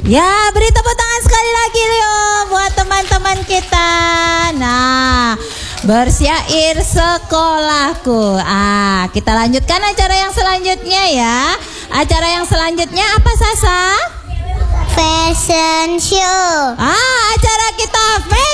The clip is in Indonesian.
Ya, beri tepuk tangan sekali lagi Leo buat teman-teman kita. Nah, bersyair sekolahku. Kita lanjutkan acara yang selanjutnya ya. Acara yang selanjutnya apa Sasa? Fashion show. Acara kita